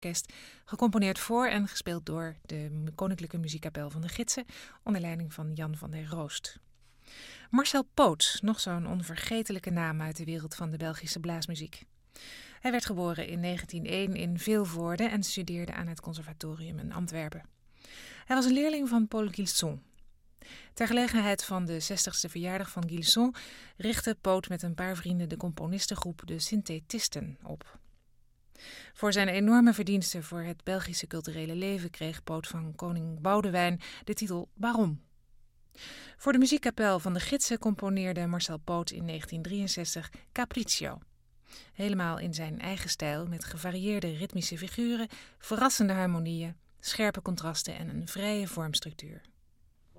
Orkest, gecomponeerd voor en gespeeld door de Koninklijke Muziekkapel van de Gidsen, onder leiding van Jan van der Roost. Marcel Poot, nog zo'n onvergetelijke naam uit de wereld van de Belgische blaasmuziek. Hij werd geboren in 1901 in Vilvoorde en studeerde aan het conservatorium in Antwerpen. Hij was een leerling van Paul Gilson. Ter gelegenheid van de 60ste verjaardag van Gilson richtte Poot met een paar vrienden de componistengroep de Synthetisten op. Voor zijn enorme verdiensten voor het Belgische culturele leven kreeg Poot van koning Boudewijn de titel baron. Voor de muziekkapel van de Gidsen componeerde Marcel Poot in 1963 Capriccio. Helemaal in zijn eigen stijl met gevarieerde ritmische figuren, verrassende harmonieën, scherpe contrasten en een vrije vormstructuur.